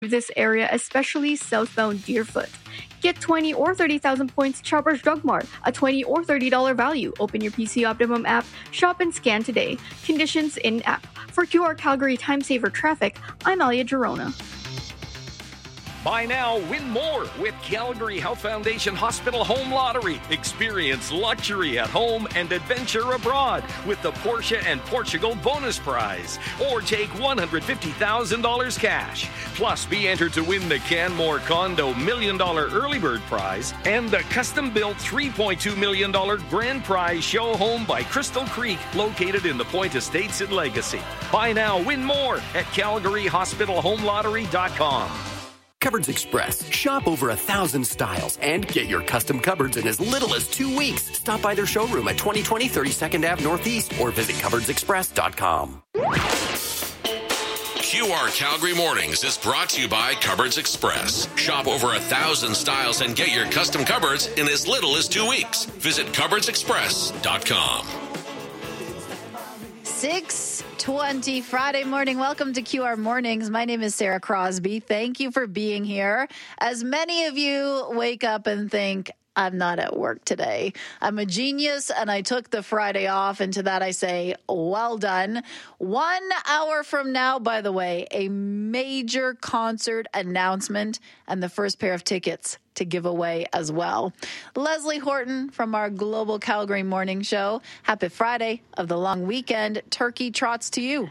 this area, especially southbound Deerfoot. Get 20 or 30,000 points Shoppers Drug Mart, a $20 or $30 value. Open your PC Optimum app, shop and scan today. Conditions in-app. For QR Calgary Time Saver Traffic, I'm Alia Girona. Buy now, win more with Calgary Health Foundation Hospital Home Lottery. Experience luxury at home and adventure abroad with the Porsche and Portugal bonus prize. Or take $150,000 cash. Plus, be entered to win the Canmore Condo $1 million early bird prize and the custom-built $3.2 million grand prize show home by Crystal Creek, located in the Point Estates in Legacy. Buy now, win more at CalgaryHospitalHomeLottery.com. Cupboards Express. Shop over 1,000 styles and get your custom cupboards in as little as 2 weeks. Stop by their showroom at 2020 32nd Ave Northeast or visit cupboardsexpress.com. QR Calgary Mornings is brought to you by Cupboards Express. Shop over 1,000 styles and get your custom cupboards in as little as 2 weeks. Visit cupboardsexpress.com. 6:20 Friday morning. Welcome to QR Mornings. My name is Sarah Crosby. Thank you for being here. As many of you wake up and think, I'm not at work today. I'm a genius and I took the Friday off. And to that I say, well done. 1 hour from now, by the way, a major concert announcement and the first pair of tickets to give away as well. Leslie Horton from our Global Calgary Morning Show. Happy Friday of the long weekend. Turkey trots to you.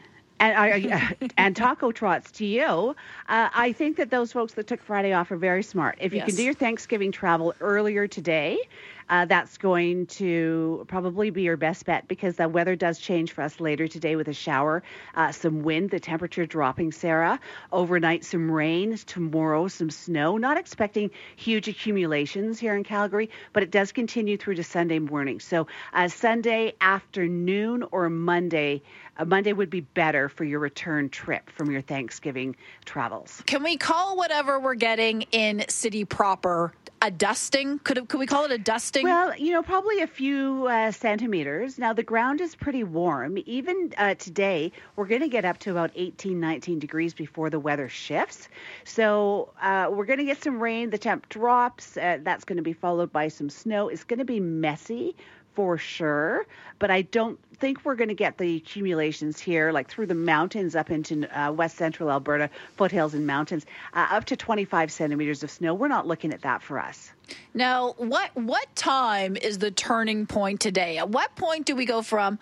And taco trots to you. I think that those folks that took Friday off are very smart. If you can do your Thanksgiving travel earlier today, that's going to probably be your best bet because the weather does change for us later today with a shower, some wind, the temperature dropping, Sarah. Overnight, some rain. Tomorrow, some snow. Not expecting huge accumulations here in Calgary, but it does continue through to Sunday morning. So Sunday afternoon or Monday would be better for your return trip from your Thanksgiving travels. Can we call whatever we're getting in city proper a dusting? Could we call it a dusting? Well, probably a few centimeters. Now, the ground is pretty warm. Even today, we're going to get up to about 18, 19 degrees before the weather shifts. So we're going to get some rain. The temp drops. That's going to be followed by some snow. It's going to be messy for sure, but I don't think we're going to get the accumulations here, like through the mountains up into west central Alberta, foothills and mountains, up to 25 centimeters of snow. We're not looking at that for us. Now, what time is the turning point today? At what point do we go from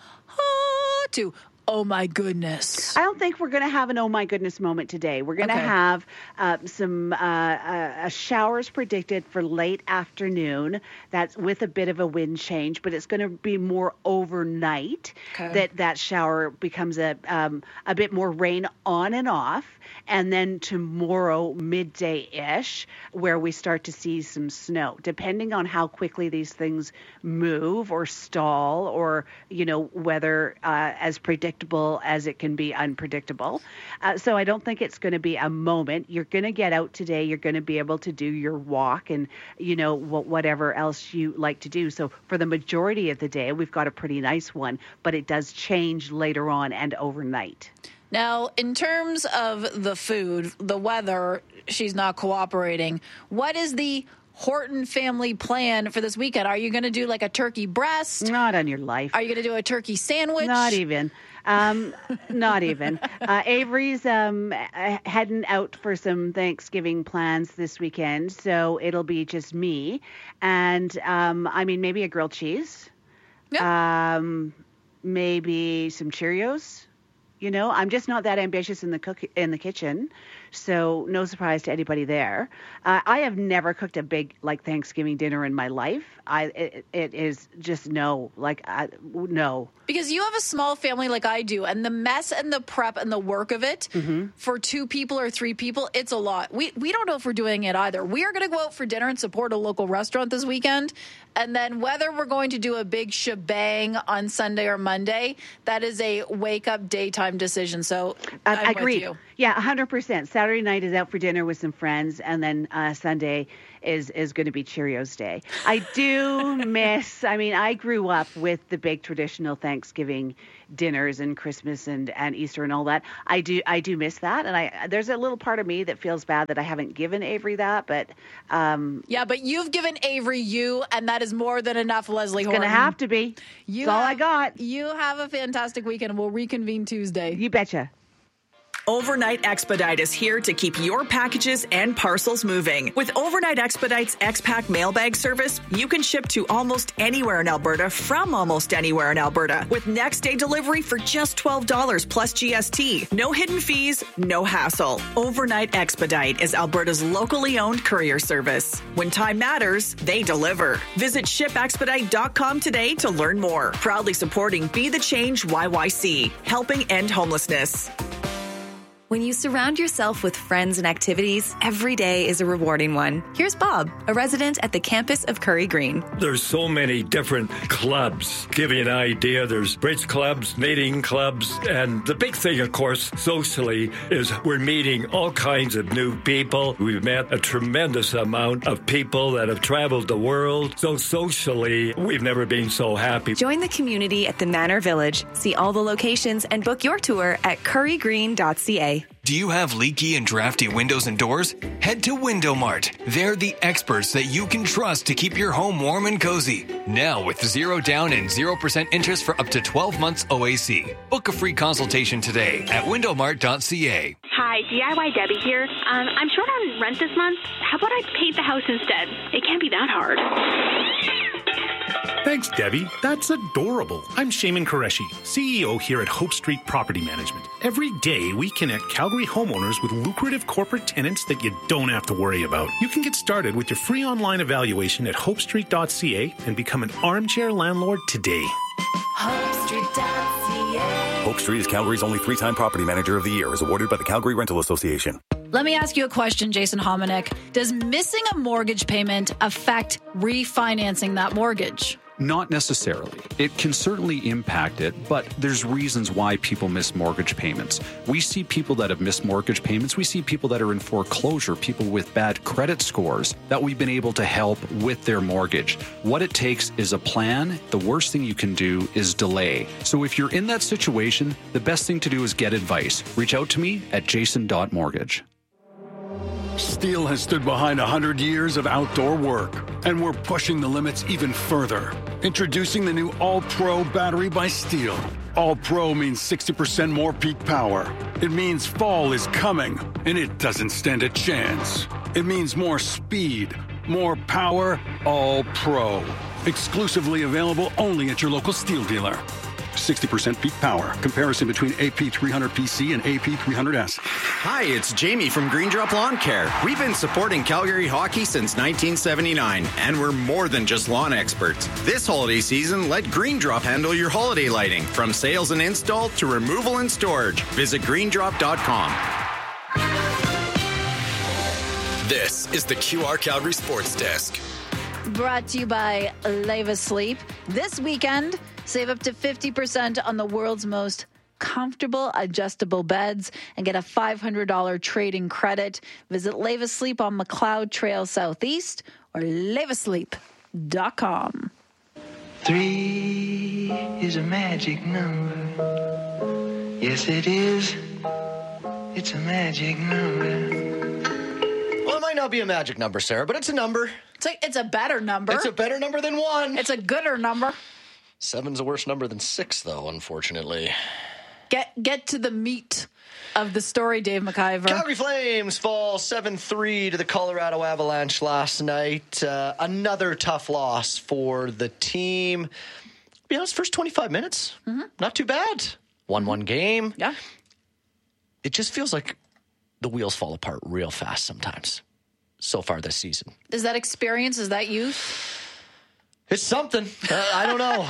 to oh my goodness? I don't think we're going to have an oh my goodness moment today. We're going to have some showers predicted for late afternoon. That's with a bit of a wind change, but it's going to be more overnight that shower becomes a bit more rain on and off. And then tomorrow, midday-ish, where we start to see some snow, depending on how quickly these things move or stall or, whether as predictable as it can be unpredictable. So I don't think it's going to be a moment. You're going to get out today. You're going to be able to do your walk and, whatever else you like to do. So for the majority of the day, we've got a pretty nice one, but it does change later on and overnight. Now, in terms of the food, the weather, she's not cooperating. What is the Horton family plan for this weekend? Are you going to do like a turkey breast? Not on your life. Are you going to do a turkey sandwich? Not even. Not even. Avery's heading out for some Thanksgiving plans this weekend, so it'll be just me. And, maybe a grilled cheese. Yeah. Maybe some Cheerios. I'm just not that ambitious in the kitchen, so no surprise to anybody there. I have never cooked a big Thanksgiving dinner in my life. It is just no. Because you have a small family like I do, and the mess and the prep and the work of it for 2 people or 3 people, it's a lot. We don't know if we're doing it either. We are going to go out for dinner and support a local restaurant this weekend, and then whether we're going to do a big shebang on Sunday or Monday, that is a wake-up daytime decision. So I agree. With you. Yeah, 100%. Saturday night is out for dinner with some friends, and then Sunday is going to be Cheerios Day. I do miss, I grew up with the big traditional Thanksgiving dinners and Christmas and Easter and all that. I do miss that, and there's a little part of me that feels bad that I haven't given Avery that, but yeah, but you've given Avery you, and that is more than enough, Leslie Horton. It's going to have to be. That's all I got. You have a fantastic weekend. We'll reconvene Tuesday. You betcha. Overnight Expedite is here to keep your packages and parcels moving. With Overnight Expedite's X-Pack mailbag service, you can ship to almost anywhere in Alberta from almost anywhere in Alberta with next day delivery for just $12 plus GST. No hidden fees, no hassle. Overnight Expedite is Alberta's locally owned courier service. When time matters, they deliver. Visit shipexpedite.com today to learn more. Proudly supporting Be the Change YYC, helping end homelessness. When you surround yourself with friends and activities, every day is a rewarding one. Here's Bob, a resident at the campus of Curry Green. There's so many different clubs. Give you an idea, there's bridge clubs, knitting clubs, and the big thing, of course, socially, is we're meeting all kinds of new people. We've met a tremendous amount of people that have traveled the world. So socially, we've never been so happy. Join the community at the Manor Village. See all the locations and book your tour at currygreen.ca. Do you have leaky and drafty windows and doors? Head to Window Mart. They're the experts that you can trust to keep your home warm and cozy. Now with 0 down and 0% interest for up to 12 months OAC. Book a free consultation today at windowmart.ca. Hi, DIY Debbie here. I'm short on rent this month. How about I paint the house instead? It can't be that hard. Thanks, Debbie. That's adorable. I'm Shaman Qureshi, CEO here at Hope Street Property Management. Every day, we connect Calgary homeowners with lucrative corporate tenants that you don't have to worry about. You can get started with your free online evaluation at hopestreet.ca and become an armchair landlord today. HopeStreet.ca. Hope Street is Calgary's only 3-time property manager of the year, as awarded by the Calgary Rental Association. Let me ask you a question, Jason Hominick. Does missing a mortgage payment affect refinancing that mortgage? Not necessarily. It can certainly impact it, but there's reasons why people miss mortgage payments. We see people that have missed mortgage payments. We see people that are in foreclosure, people with bad credit scores that we've been able to help with their mortgage. What it takes is a plan. The worst thing you can do is delay. So if you're in that situation, the best thing to do is get advice. Reach out to me at jason.mortgage. Steel has stood behind 100 years of outdoor work, and we're pushing the limits even further. Introducing the new All-Pro battery by Steel. All-Pro means 60% more peak power. It means fall is coming, and it doesn't stand a chance. It means more speed, more power, All-Pro. Exclusively available only at your local Steel dealer. 60% peak power. Comparison between AP300PC and AP300S. Hi, it's Jamie from Green Drop Lawn Care. We've been supporting Calgary hockey since 1979, and we're more than just lawn experts. This holiday season, let Green Drop handle your holiday lighting, from sales and install to removal and storage. Visit greendrop.com. This is the QR Calgary Sports Desk. Brought to you by Leva Sleep. This weekend, save up to 50% on the world's most comfortable adjustable beds and get a $500 trade-in credit. Visit Leva Sleep on McLeod Trail Southeast or levasleep.com. 3 is a magic number. Yes, it is. It's a magic number. Well, it might not be a magic number, Sarah, but it's a number. It's a better number. It's a better number than 1. It's a gooder number. 7's a worse number than 6, though, unfortunately. Get to the meat of the story, Dave McIver. Calgary Flames fall 7-3 to the Colorado Avalanche last night. Another tough loss for the team. To be honest, first 25 minutes, not too bad. 1-1 game. Yeah. It just feels like the wheels fall apart real fast sometimes so far this season. Is that experience? Is that youth? It's something. I don't know.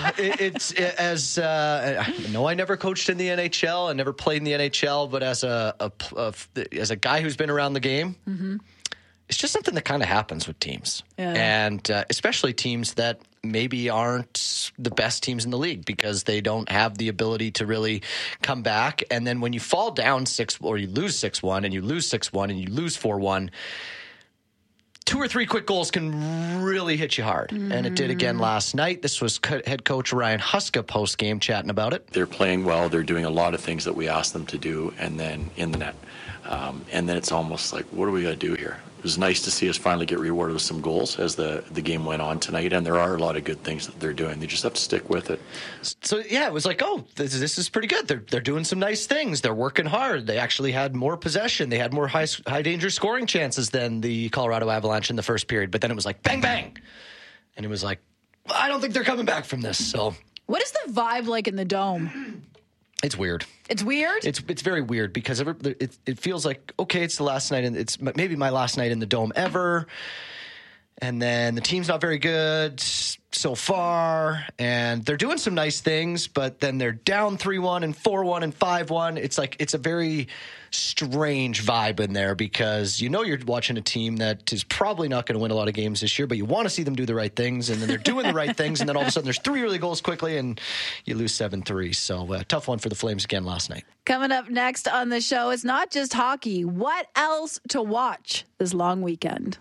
No, I never coached in the NHL. I never played in the NHL, but as a guy who's been around the game, it's just something that kind of happens with teams. Yeah. And especially teams that maybe aren't the best teams in the league because they don't have the ability to really come back. And then when you fall down 6 or you lose 6-1 and you lose 6-1 and you lose 4-1, 2 or 3 quick goals can really hit you hard. Mm-hmm. And it did again last night. This was head coach Ryan Huska post-game chatting about it. They're playing well. They're doing a lot of things that we asked them to do, and then in the net. And then it's almost like, what do we got to do here? It was nice to see us finally get rewarded with some goals as the game went on tonight, and there are a lot of good things that they're doing. They just have to stick with it. So, yeah, it was like, oh, this is pretty good. They're doing some nice things. They're working hard. They actually had more possession. They had more high-danger scoring chances than the Colorado Avalanche in the first period. But then it was like, bang, bang. And it was like, I don't think they're coming back from this. So, what is the vibe like in the Dome? It's weird. It's weird? It's very weird because it feels like, okay, it's the last night, and it's maybe my last night in the Dome ever. And then the team's not very good so far, and they're doing some nice things, but then they're down 3-1 and 4-1 and 5-1. It's like it's a very strange vibe in there because you know you're watching a team that is probably not going to win a lot of games this year, but you want to see them do the right things, and then they're doing the right things, and then all of a sudden there's 3 early goals quickly, and you lose 7-3. So tough one for the Flames again last night. Coming up next on the show, it's not just hockey. What else to watch this long weekend?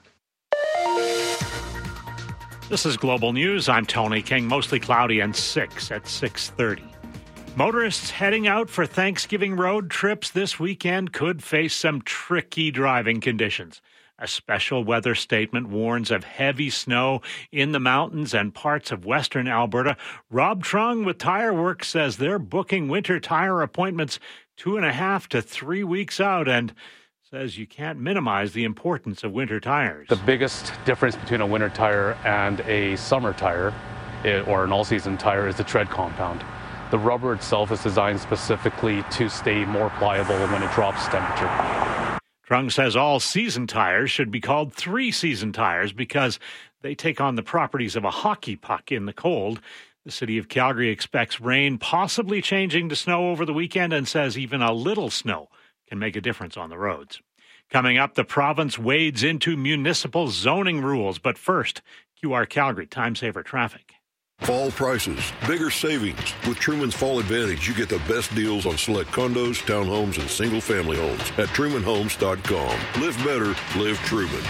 This is Global News. I'm Tony King. Mostly cloudy and 6 at 6:30. Motorists heading out for Thanksgiving road trips this weekend could face some tricky driving conditions. A special weather statement warns of heavy snow in the mountains and parts of western Alberta. Rob Trung with Tire Works says they're booking winter tire appointments 2.5 to 3 weeks out and says you can't minimize the importance of winter tires. The biggest difference between a winter tire and a summer tire or an all-season tire is the tread compound. The rubber itself is designed specifically to stay more pliable when it drops temperature. Trung says all-season tires should be called three-season tires because they take on the properties of a hockey puck in the cold. The city of Calgary expects rain, possibly changing to snow over the weekend, and says even a little snow can make a difference on the roads. Coming up, the province wades into municipal zoning rules. But first, QR Calgary Time Saver Traffic. Fall prices, bigger savings. With Truman's Fall Advantage, you get the best deals on select condos, townhomes, and single-family homes at TrumanHomes.com. Live better, live Truman.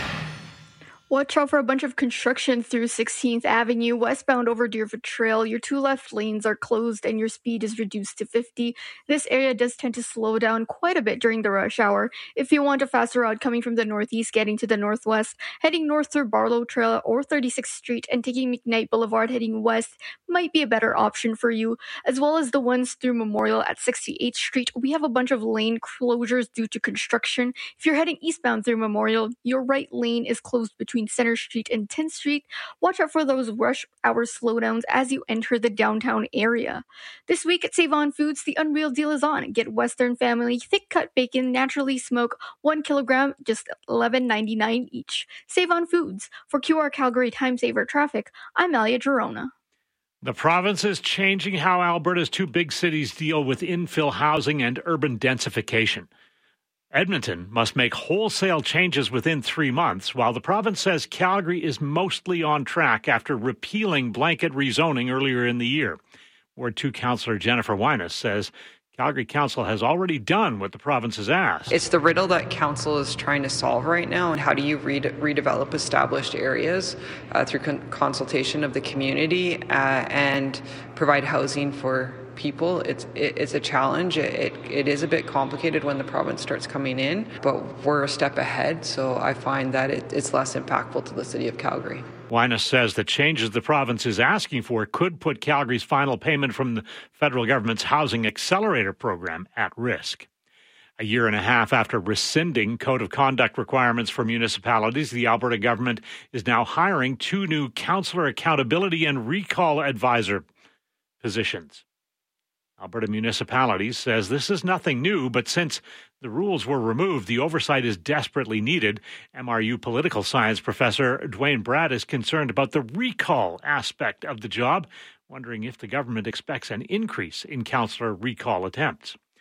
Watch out for a bunch of construction through 16th Avenue, westbound over Deerfoot Trail. Your 2 left lanes are closed and your speed is reduced to 50. This area does tend to slow down quite a bit during the rush hour. If you want a faster route coming from the northeast, getting to the northwest, heading north through Barlow Trail or 36th Street and taking McKnight Boulevard heading west might be a better option for you, as well as the ones through Memorial at 68th Street. We have a bunch of lane closures due to construction. If you're heading eastbound through Memorial, your right lane is closed between Center Street and 10th Street. Watch out for those rush hour slowdowns as you enter the downtown area. This week at Save On Foods, the unreal deal is on. Get Western Family thick cut bacon, naturally smoked, 1 kilogram, just $11.99 each. Save On Foods. For QR Calgary Time Saver Traffic, I'm Alia Girona. The province is changing how Alberta's 2 big cities deal with infill housing and urban densification. Edmonton must make wholesale changes within 3 months, while the province says Calgary is mostly on track after repealing blanket rezoning earlier in the year. Ward 2 Councillor Jennifer Winus says Calgary Council has already done what the province has asked. It's the riddle that Council is trying to solve right now. And how do you redevelop established areas through consultation of the community and provide housing for people? It's a challenge. It is a bit complicated when the province starts coming in, but we're a step ahead, so I find that it's less impactful to the city of Calgary. Winus says the changes the province is asking for could put Calgary's final payment from the federal government's Housing Accelerator program at risk. A year and a half after rescinding code of conduct requirements for municipalities, the Alberta government is now hiring 2 new councillor accountability and recall advisor positions. Alberta Municipalities says this is nothing new, but since the rules were removed, the oversight is desperately needed. MRU political science professor Dwayne Bratt is concerned about the recall aspect of the job, wondering if the government expects an increase in councillor recall attempts.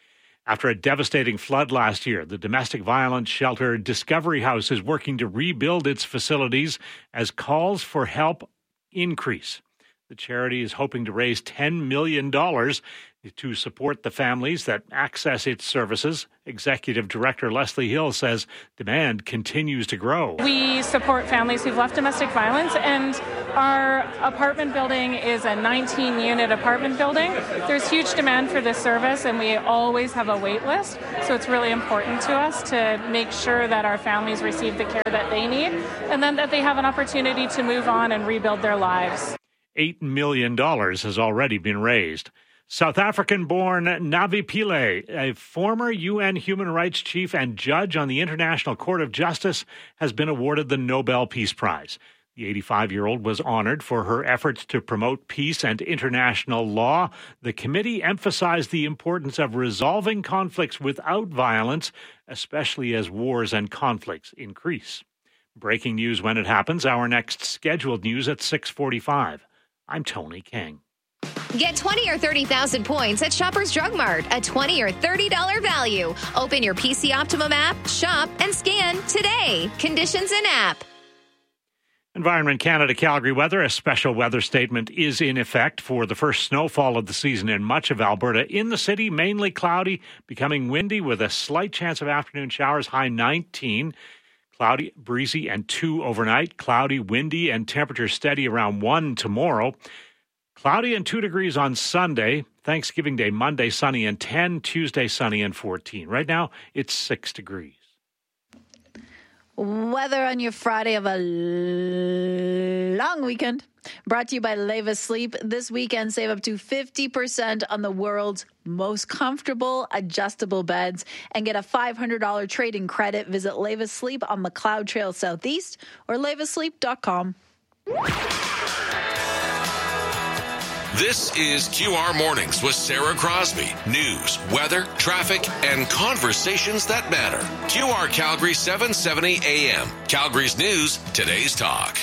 After a devastating flood last year, the domestic violence shelter Discovery House is working to rebuild its facilities as calls for help increase. The charity is hoping to raise $10 million to support the families that access its services. Executive Director Leslie Hill says demand continues to grow. We support families who've left domestic violence, and our apartment building is a 19-unit apartment building. There's huge demand for this service, and we always have a wait list, so it's really important to us to make sure that our families receive the care that they need, and then that they have an opportunity to move on and rebuild their lives. $8 million has already been raised. South African-born Navi Pillay, a former UN human rights chief and judge on the International Court of Justice, has been awarded the Nobel Peace Prize. The 85-year-old was honored for her efforts to promote peace and international law. The committee emphasized the importance of resolving conflicts without violence, especially as wars and conflicts increase. Breaking news when it happens. Our next scheduled news at 6:45. I'm Tony King. Get 20 or 30,000 points at Shoppers Drug Mart, a $20 or $30 value. Open your PC Optimum app, shop, and scan today. Conditions in app. Environment Canada Calgary weather. A special weather statement is in effect for the first snowfall of the season in much of Alberta. In the city, mainly cloudy, becoming windy with a slight chance of afternoon showers, high 19. Cloudy, breezy, and 2 overnight. Cloudy, windy, and temperature steady around 1 tomorrow. Cloudy and 2 degrees on Sunday. Thanksgiving Day, Monday, sunny and 10. Tuesday, sunny and 14. Right now, it's 6 degrees. Weather on your Friday of a long weekend. Brought to you by Leva Sleep. This weekend, save up to 50% on the world's most comfortable adjustable beds and get a $500 trade-in credit. Visit Leva Sleep on McLeod Trail Southeast or levasleep.com. This is QR Mornings with Sarah Crosby. News, weather, traffic, and conversations that matter. QR Calgary 770 AM. Calgary's news, today's talk.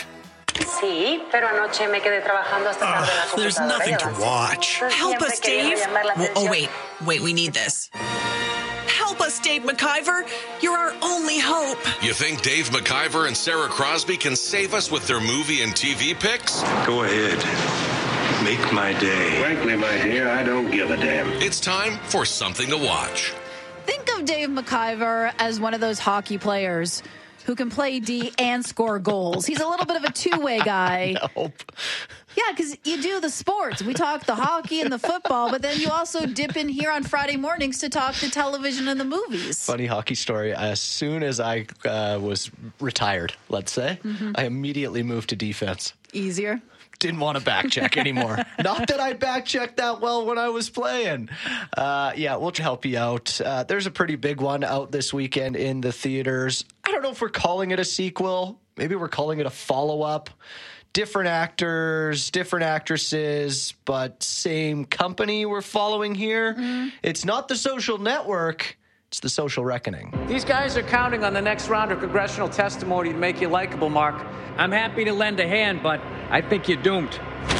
There's nothing to watch. Help us, Dave. Wait, we need this. Help us, Dave McIver. You're our only hope. You think Dave McIver and Sarah Crosby can save us with their movie and TV picks? Go ahead. Make my day. Frankly, my dear, I don't give a damn. It's time for something to watch. Think of Dave McIver as one of those hockey players who can play D and score goals. He's a little bit of a two-way guy. Nope. Yeah, because you do the sports. We talk the hockey and the football, but then you also dip in here on Friday mornings to talk the television and the movies. Funny hockey story. As soon as I was retired, let's say, I immediately moved to defense. Easier. Didn't want to back check anymore. Not that I back checked that well when I was playing. Yeah, we'll help you out. There's a pretty big one out this weekend in the theaters. I don't know if we're calling it a sequel. Maybe we're calling it a follow-up. Different actors, different actresses, but same company we're following here. It's not The Social Network. It's The Social Reckoning. These guys are counting on the next round of congressional testimony to make you likable, Mark. I'm happy to lend a hand, but I think you're doomed.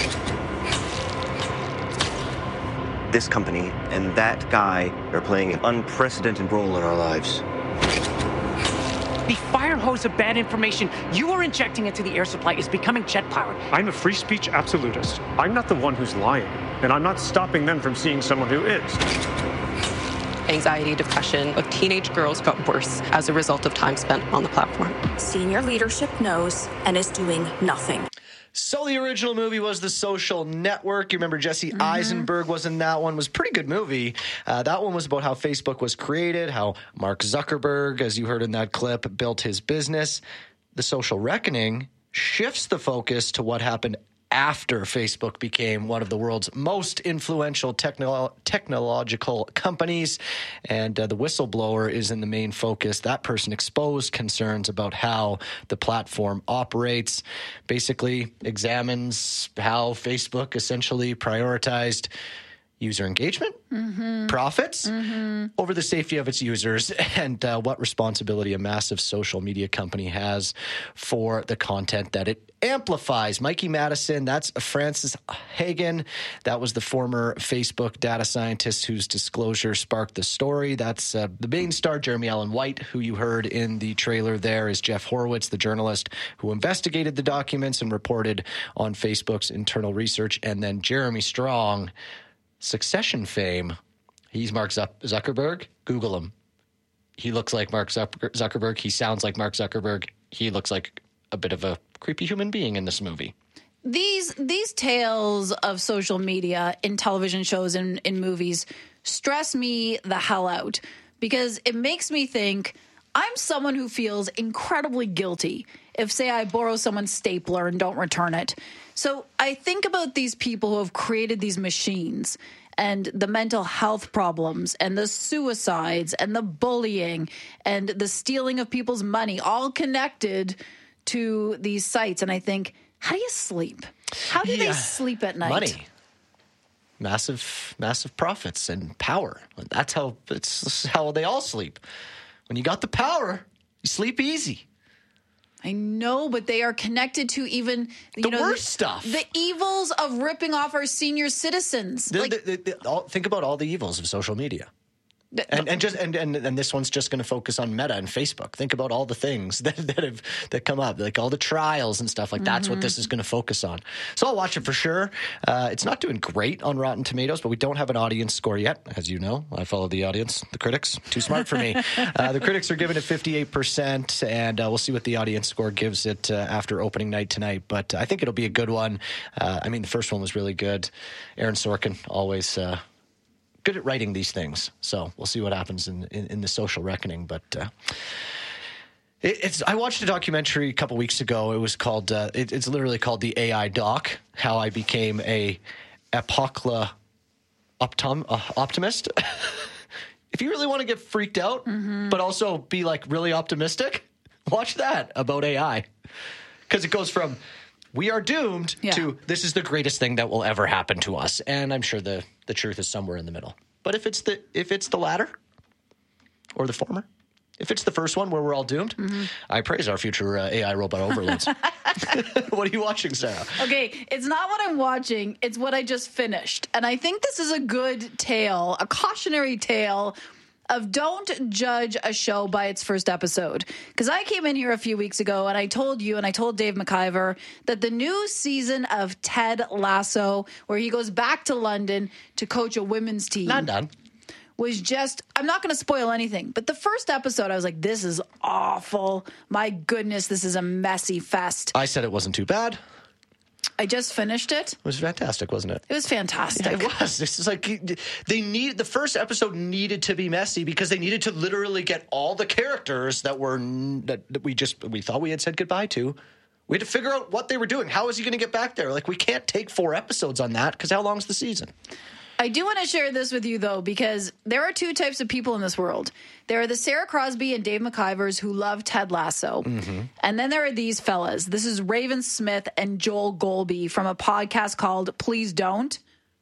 This company and that guy are playing an unprecedented role in our lives. The fire hose of bad information you are injecting into the air supply is becoming jet powered. I'm a free speech absolutist. I'm not the one who's lying, and I'm not stopping them from seeing someone who is. Anxiety, depression of teenage girls got worse as a result of time spent on the platform. Senior leadership knows and is doing nothing. So the original movie was The Social Network. You remember Jesse Eisenberg was in that one. It was a pretty good movie. That one was about how Facebook was created, how Mark Zuckerberg, as you heard in that clip, built his business. The Social Reckoning shifts the focus to what happened after Facebook became one of the world's most influential technological companies, and the whistleblower is in the main focus. That person exposed concerns about how the platform operates, basically examines how Facebook essentially prioritized user engagement, profits, over the safety of its users, and what responsibility a massive social media company has for the content that it amplifies. Mikey Madison, that's Francis Hagen. That was the former Facebook data scientist whose disclosure sparked the story. That's the main star, Jeremy Allen White, who you heard in the trailer there, is Jeff Horowitz, the journalist who investigated the documents and reported on Facebook's internal research. And then Jeremy Strong, Succession fame. He's Mark Zuckerberg. Google him. He looks like Mark Zuckerberg. He sounds like Mark Zuckerberg. He looks like a bit of a creepy human being in this movie. These tales of social media in television shows and in movies stress me the hell out because it makes me think I'm someone who feels incredibly guilty if, say, I borrow someone's stapler and don't return it. So I think about these people who have created these machines and the mental health problems and the suicides and the bullying and the stealing of people's money, all connected to these sites. And I think, how do you sleep? How do they sleep at night? Money. Massive profits and power. That's how they all sleep. When you got the power, you sleep easy. I know, but they are connected to even the worst stuff. The evils of ripping off our senior citizens. Think about all the evils of social media. And this one's just going to focus on Meta and Facebook. Think about all the things that come up, like all the trials and stuff. Like that's what this is going to focus on. So I'll watch it for sure. It's not doing great on Rotten Tomatoes, but we don't have an audience score yet. As you know, I follow the audience, the critics. Too smart for me. The critics are giving it 58%, and we'll see what the audience score gives it after opening night tonight. But I think it'll be a good one. The first one was really good. Aaron Sorkin always good at writing these things, so we'll see what happens in the social reckoning. But I watched a documentary a couple weeks ago. It was called it's literally called The AI Doc: How I Became a Apocalypse Optimist. If you really want to get freaked out, but also be like really optimistic, watch that about AI, because it goes from we are doomed to this is the greatest thing that will ever happen to us. And I'm sure the truth is somewhere in the middle. But if it's the latter or the former, if it's the first one where we're all doomed, I praise our future AI robot overlords. What are you watching, Sarah? Okay, it's not what I'm watching. It's what I just finished. And I think this is a good tale, a cautionary tale of don't judge a show by its first episode. Because I came in here a few weeks ago and I told you and I told Dave McIver that the new season of Ted Lasso, where he goes back to London to coach a women's team, not done, was just, I'm not going to spoil anything, but the first episode I was like, this is awful. My goodness, this is a messy fest. I said it wasn't too bad. I just finished it. It was fantastic, wasn't it? It was fantastic. Yeah, it was. This is like the first episode needed to be messy because they needed to literally get all the characters that we thought we had said goodbye to. We had to figure out what they were doing. How is he going to get back there? Like, we can't take 4 episodes on that because how long's the season? I do want to share this with you, though, because there are 2 types of people in this world. There are the Sarah Crosby and Dave McIvers who love Ted Lasso. And then there are these fellas. This is Raven Smith and Joel Golby from a podcast called Please Don't.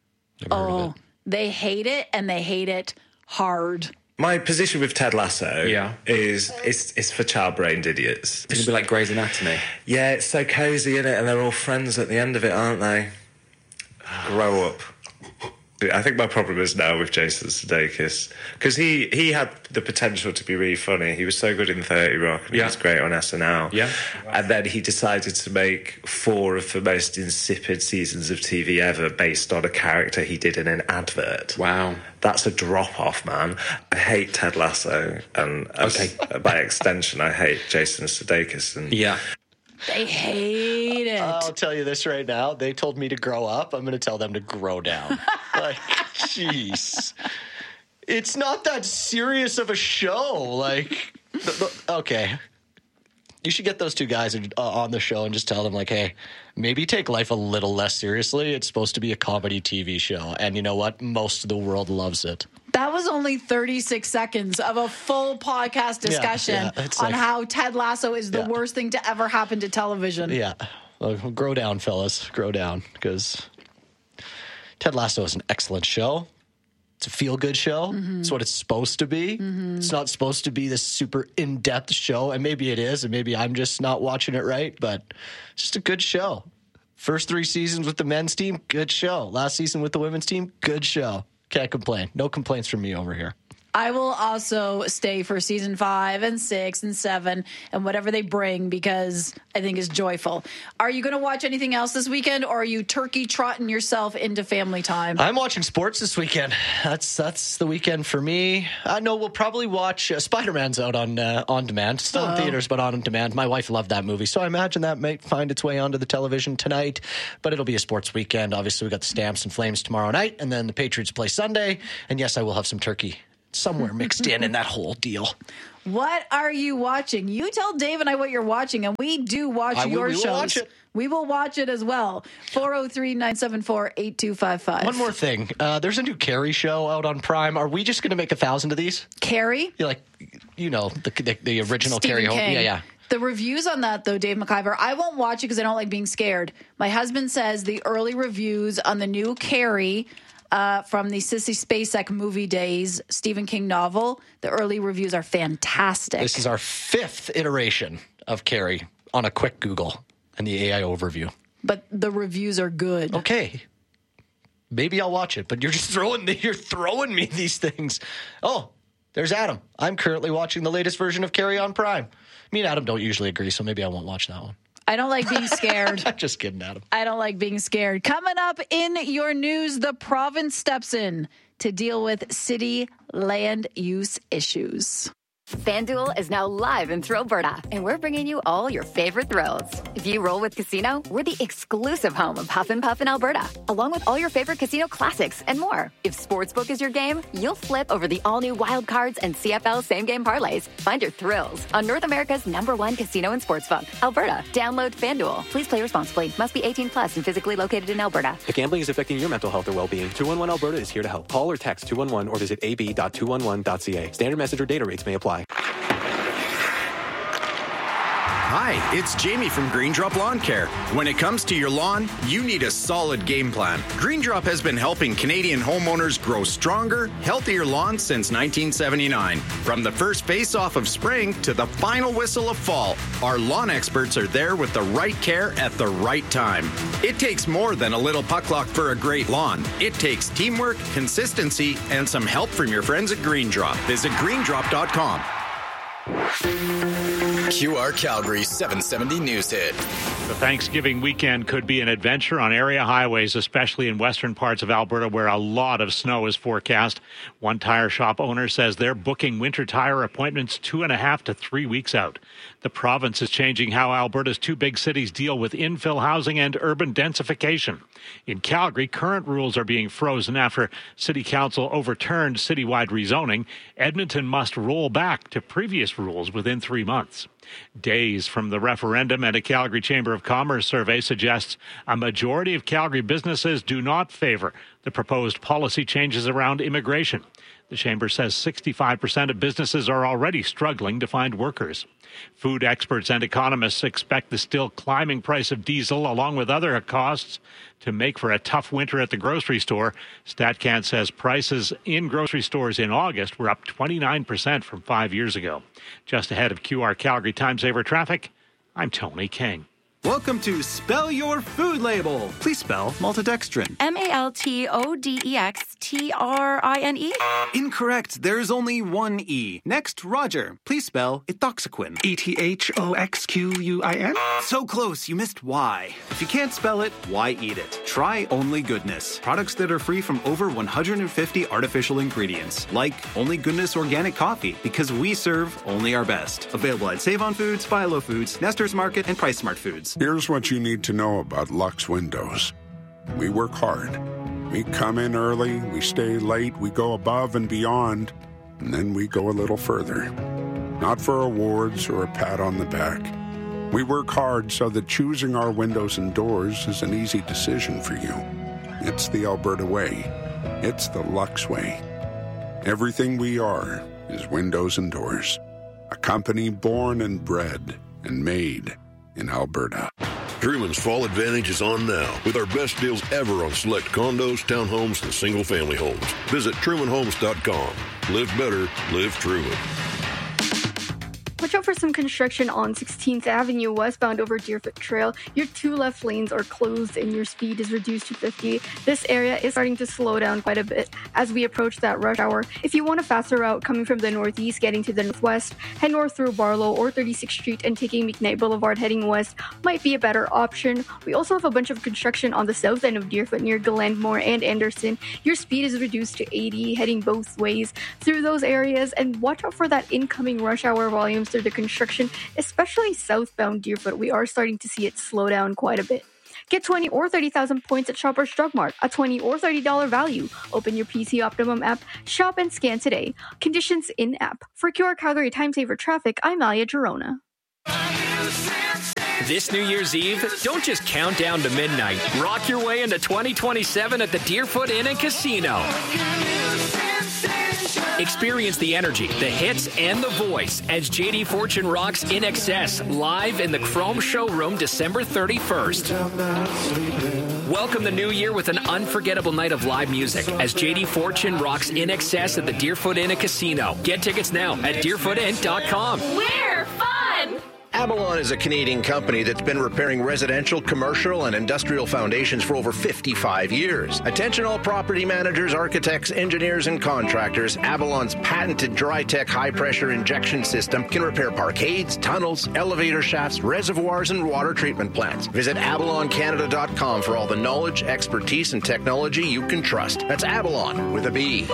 They hate it, and they hate it hard. My position with Ted Lasso is it's for child-brained idiots. It's going to be like Grey's Anatomy. Yeah, it's so cozy, isn't it? And they're all friends at the end of it, aren't they? Grow up. I think my problem is now with Jason Sudeikis, because he had the potential to be really funny. He was so good in 30 Rock, and he was great on SNL. Yeah. And then he decided to make 4 of the most insipid seasons of TV ever based on a character he did in an advert. Wow. That's a drop-off, man. I hate Ted Lasso, and by extension, I hate Jason Sudeikis. And they hate it. I'll tell you this right now. They told me to grow up. I'm going to tell them to grow down. Like, jeez. It's not that serious of a show. Like, okay. You should get those 2 guys on the show and just tell them, like, hey, maybe take life a little less seriously. It's supposed to be a comedy TV show. And you know what? Most of the world loves it. That was only 36 seconds of a full podcast discussion on how Ted Lasso is the worst thing to ever happen to television. Yeah. Well, grow down, fellas. Grow down. Because Ted Lasso is an excellent show. It's a feel-good show. It's what it's supposed to be. It's not supposed to be this super in-depth show, and maybe it is, and maybe I'm just not watching it right, but it's just a good show. First 3 seasons with the men's team, good show. Last season with the women's team, good show. Can't complain. No complaints from me over here. I will also stay for season 5 and 6 and 7 and whatever they bring because I think is joyful. Are you going to watch anything else this weekend, or are you turkey trotting yourself into family time? I'm watching sports this weekend. That's the weekend for me. I know we'll probably watch Spider-Man's out on demand. Still in theaters, but on demand. My wife loved that movie, so I imagine that might find its way onto the television tonight. But it'll be a sports weekend. Obviously, we got the Stamps and Flames tomorrow night, and then the Patriots play Sunday. And yes, I will have some turkey somewhere mixed in that whole deal. What are you watching? You tell Dave and I what you're watching, and we do watch your shows. Will watch it. We will watch it as well. 403-974-8255. One more thing. There's a new Carrie show out on Prime. Are we just going to make 1,000 of these? Carrie? The original Carrie. Yeah. The reviews on that, though, Dave McIver, I won't watch it because I don't like being scared. My husband says the early reviews on the new Carrie from the Sissy Spacek movie days, Stephen King novel, the early reviews are fantastic. This is our 5th iteration of Carrie on a quick Google and the AI overview. But the reviews are good. Okay. Maybe I'll watch it, but you're just throwing me these things. Oh, there's Adam. I'm currently watching the latest version of Carrie on Prime. Me and Adam don't usually agree, so maybe I won't watch that one. I don't like being scared. Just kidding, Adam. I don't like being scared. Coming up in your news, the province steps in to deal with city land use issues. FanDuel is now live in Thrillberta, and we're bringing you all your favorite thrills. If you roll with Casino, we're the exclusive home of Huff and Puff in Alberta, along with all your favorite casino classics and more. If Sportsbook is your game, you'll flip over the all-new Wild Cards and CFL same-game parlays. Find your thrills on North America's #1 casino and sportsbook, Alberta. Download FanDuel. Please play responsibly. Must be 18 plus and physically located in Alberta. If gambling is affecting your mental health or well-being, 211 Alberta is here to help. Call or text 211 or visit ab.211.ca. Standard message or data rates may apply. Hi, it's Jamie from Green Drop Lawn Care. When it comes to your lawn, you need a solid game plan. Green Drop has been helping Canadian homeowners grow stronger, healthier lawns since 1979. From the first face-off of spring to the final whistle of fall, our lawn experts are there with the right care at the right time. It takes more than a little puck luck for a great lawn. It takes teamwork, consistency, and some help from your friends at Green Drop. Visit greendrop.com. QR Calgary 770 News Hit. The Thanksgiving weekend could be an adventure on area highways, especially in western parts of Alberta where a lot of snow is forecast. One tire shop owner says they're booking winter tire appointments 2.5 to 3 weeks out. The province is changing how Alberta's 2 big cities deal with infill housing and urban densification. In Calgary, current rules are being frozen after City Council overturned citywide rezoning. Edmonton must roll back to previous rules within 3 months. Days from the referendum and a Calgary Chamber of Commerce survey suggests a majority of Calgary businesses do not favor the proposed policy changes around immigration. The Chamber says 65% of businesses are already struggling to find workers. Food experts and economists expect the still climbing price of diesel, along with other costs, to make for a tough winter at the grocery store. StatCan says prices in grocery stores in August were up 29% from 5 years ago. Just ahead of QR Calgary Time Saver Traffic, I'm Tony King. Welcome to Spell Your Food Label. Please spell maltodextrin. MALTODEXTRINE? Incorrect. There's only one E. Next, Roger. Please spell ethoxyquin. ETHOXQUIN? So close, you missed Y. If you can't spell it, why eat it? Try Only Goodness. Products that are free from over 150 artificial ingredients. Like Only Goodness Organic Coffee, because we serve only our best. Available at Save On Foods, Philo Foods, Nestor's Market, and Price Smart Foods. Here's what you need to know about Lux Windows. We work hard. We come in early, we stay late, we go above and beyond, and then we go a little further. Not for awards or a pat on the back. We work hard so that choosing our windows and doors is an easy decision for you. It's the Alberta way. It's the Lux way. Everything we are is windows and doors. A company born and bred and made in Alberta. Truman's Fall Advantage is on now with our best deals ever on select condos, townhomes, and single-family homes. Visit TrumanHomes.com. Live better, live Truman. Watch out for some construction on 16th Avenue westbound over Deerfoot Trail. Your 2 left lanes are closed and your speed is reduced to 50. This area is starting to slow down quite a bit as we approach that rush hour. If you want a faster route coming from the northeast getting to the northwest, head north through Barlow or 36th Street and taking McKnight Boulevard heading west might be a better option. We also have a bunch of construction on the south end of Deerfoot near Glenmore and Anderson. Your speed is reduced to 80 heading both ways through those areas, and watch out for that incoming rush hour volumes through the construction, especially southbound Deerfoot. We are starting to see it slow down quite a bit. Get 20 or 30,000 points at Shoppers Drug Mart, a $20 or $30 value. Open your PC Optimum app, shop and scan today. Conditions in-app. For QR Calgary Time Saver Traffic, I'm Alia Girona. This New Year's Eve, don't just count down to midnight. Rock your way into 2027 at the Deerfoot Inn and Casino. Experience the energy, the hits, and the voice as JD Fortune rocks In Excess live in the Chrome Showroom December 31st. Welcome the new year with an unforgettable night of live music as JD Fortune rocks In Excess at the Deerfoot Inn and Casino. Get tickets now at deerfootinn.com. We're fun! Avalon is a Canadian company that's been repairing residential, commercial, and industrial foundations for over 55 years. Attention all property managers, architects, engineers, and contractors. Avalon's patented DryTech high-pressure injection system can repair parkades, tunnels, elevator shafts, reservoirs, and water treatment plants. Visit avaloncanada.com for all the knowledge, expertise, and technology you can trust. That's Avalon with a B.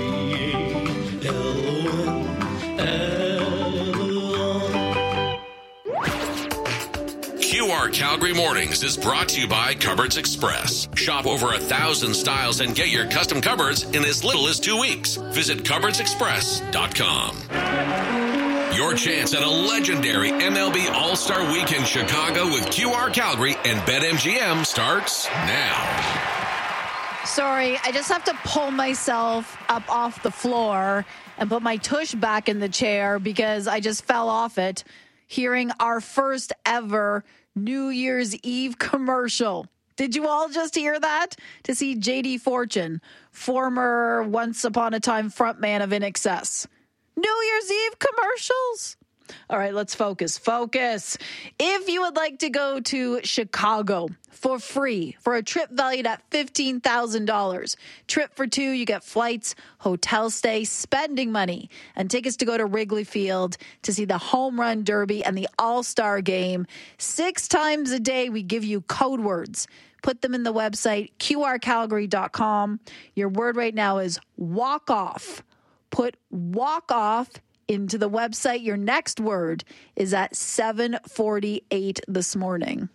QR Calgary Mornings is brought to you by Cupboards Express. Shop over 1,000 styles and get your custom cupboards in as little as 2 weeks. Visit cupboardsexpress.com. Your chance at a legendary MLB All-Star Week in Chicago with QR Calgary and BetMGM starts now. Sorry, I just have to pull myself up off the floor and put my tush back in the chair because I just fell off it hearing our first ever New Year's Eve commercial. Did you all just hear that? To see JD Fortune, former Once Upon a Time frontman of In Excess. New Year's Eve commercials. All right, let's focus. If you would like to go to Chicago for free for a trip valued at $15,000, trip for 2, you get flights, hotel stay, spending money, and tickets to go to Wrigley Field to see the Home Run Derby and the All-Star Game. 6 times a day, we give you code words. Put them in the website, qrcalgary.com. Your word right now is walk off. Put walk off into the website. Your next word is at 7:48 this morning.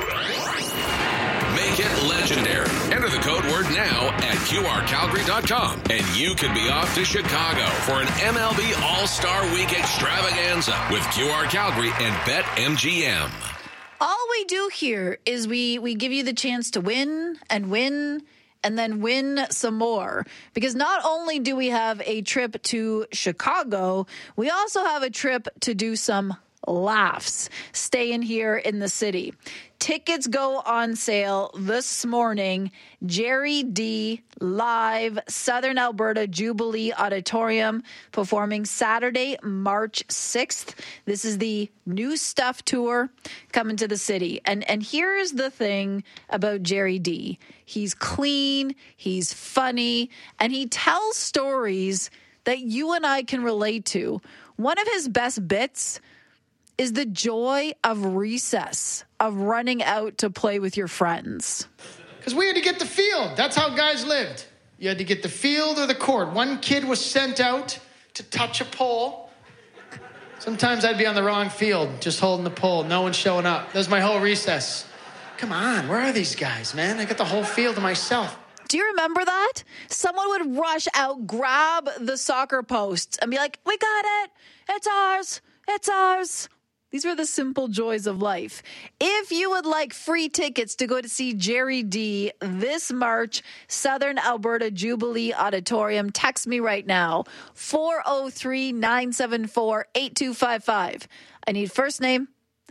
Make it legendary. Enter the code word now at qrcalgary.com and you could be off to Chicago for an MLB All-Star Week extravaganza with QR Calgary and BetMGM. All we do here is we give you the chance to win and then win some more. Because not only do we have a trip to Chicago, we also have a trip to do some laughs, staying here in the city. Tickets go on sale this morning. Jerry D live, Southern Alberta Jubilee Auditorium, performing Saturday, March 6th. This is the New Stuff Tour coming to the city. And here's the thing about Jerry D. He's clean, he's funny, and he tells stories that you and I can relate to. One of his best bits is the joy of recess, of running out to play with your friends. Because we had to get the field. That's how guys lived. You had to get the field or the court. One kid was sent out to touch a pole. Sometimes I'd be on the wrong field, just holding the pole. No one's showing up. That was my whole recess. Come on, where are these guys, man? I got the whole field to myself. Do you remember that? Someone would rush out, grab the soccer posts, and be like, we got it. It's ours. It's ours. These were the simple joys of life. If you would like free tickets to go to see Jerry D this March, Southern Alberta Jubilee Auditorium, text me right now, 403-974-8255. I need first name,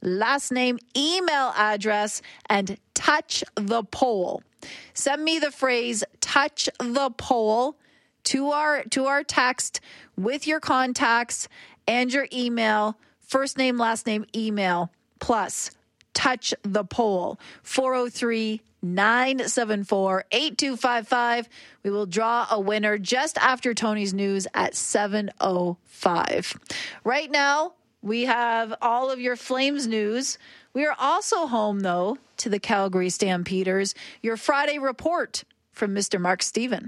last name, email address, and touch the poll. Send me the phrase touch the poll to our text with your contacts and your email, first name, last name, email, plus touch the poll. 403-974-8255. We will draw a winner just after Tony's news at 7:05. Right now, we have all of your Flames news. We are also home, though, to the Calgary Stampeders. Your Friday report from Mr. Mark Stephen.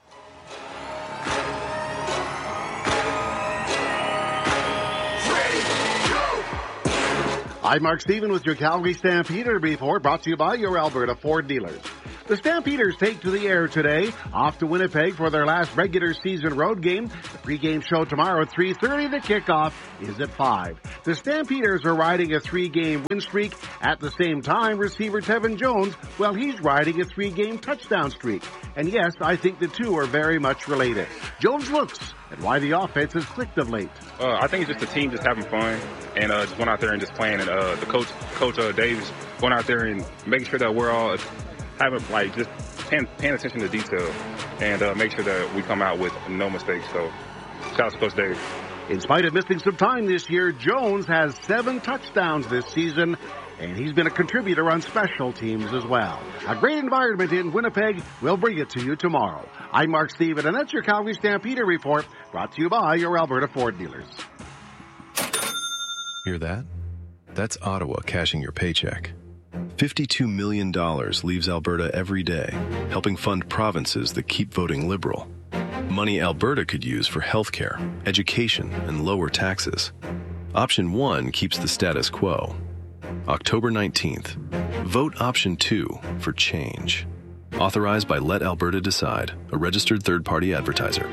I'm Mark Stephen with your Calgary Stampeder report, brought to you by your Alberta Ford dealers. The Stampeders take to the air today, off to Winnipeg for their last regular season road game. The pregame show tomorrow at 3:30. The kickoff is at 5. The Stampeders are riding a 3-game win streak. At the same time, receiver Tevin Jones, well, he's riding a 3-game touchdown streak. And yes, I think the two are very much related. Jones looks at why the offense has clicked of late. I think it's just the team just having fun and just going out there and just playing. And the coach Davis going out there and making sure that we're all having just paying attention to detail and make sure that we come out with no mistakes. So shout out to Coach Davis. In spite of missing some time this year, Jones has 7 touchdowns this season, and he's been a contributor on special teams as well. A great environment in Winnipeg. We'll bring it to you tomorrow. I'm Mark Stephen, and that's your Calgary Stampeder report, brought to you by your Alberta Ford dealers. Hear that? That's Ottawa cashing your paycheck. $52 million leaves Alberta every day, helping fund provinces that keep voting Liberal. Money Alberta could use for healthcare, education, and lower taxes. Option 1 keeps the status quo. October 19th. Vote Option 2 for change. Authorized by Let Alberta Decide, a registered third-party advertiser.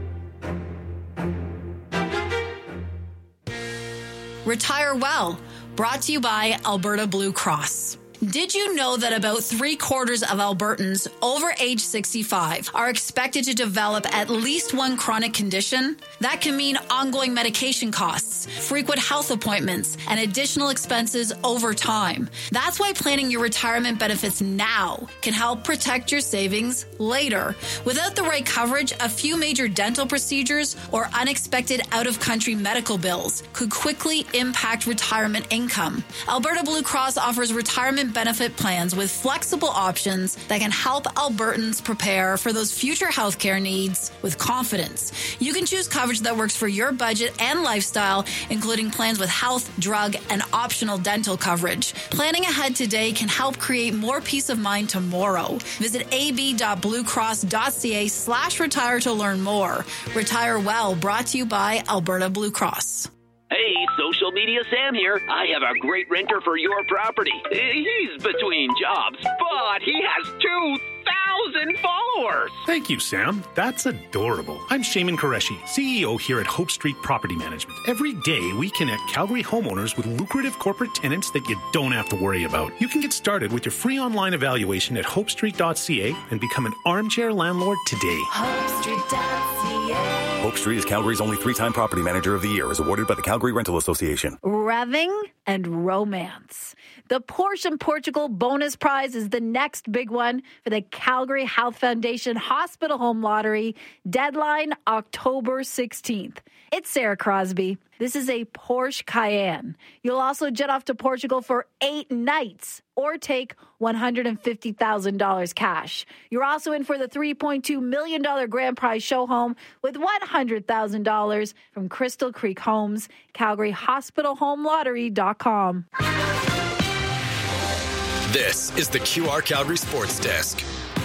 Retire Well, brought to you by Alberta Blue Cross. Did you know that about 3/4 of Albertans over age 65 are expected to develop at least one chronic condition? That can mean ongoing medication costs, frequent health appointments, and additional expenses over time. That's why planning your retirement benefits now can help protect your savings later. Without the right coverage, a few major dental procedures or unexpected out-of-country medical bills could quickly impact retirement income. Alberta Blue Cross offers retirement benefit plans with flexible options that can help Albertans prepare for those future healthcare needs with confidence. You can choose coverage that works for your budget and lifestyle, including plans with health, drug, and optional dental coverage. Planning ahead today can help create more peace of mind tomorrow. Visit ab.bluecross.ca/retire to learn more. Retire Well, brought to you by Alberta Blue Cross. Hey, social media Sam here. I have a great renter for your property. He's between jobs, but he has 2,000 followers. Thank you, Sam. That's adorable. I'm Shaman Qureshi, CEO here at Hope Street Property Management. Every day, we connect Calgary homeowners with lucrative corporate tenants that you don't have to worry about. You can get started with your free online evaluation at hopestreet.ca and become an armchair landlord today. HopeStreet.ca. Hope Street is Calgary's only 3-time property manager of the year, as awarded by the Calgary Rental Association. Revving and romance. The Porsche in Portugal bonus prize is the next big one for the Calgary Health Foundation Hospital Home Lottery. Deadline October 16th. It's Sarah Crosby. This is a Porsche Cayenne. You'll also jet off to Portugal for 8 nights or take $150,000 cash. You're also in for the $3.2 million grand prize show home with $100,000 from Crystal Creek Homes, CalgaryHospitalHomeLottery.com. This is the QR Calgary Sports Desk.